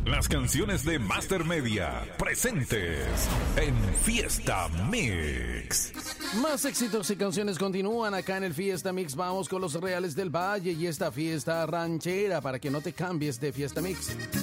Las canciones de Master Media presentes en Fiesta Mix. Más éxitos y canciones continúan acá en el Fiesta Mix. Vamos con los Reales del Valle y esta fiesta ranchera para que no te cambies de Fiesta Mix.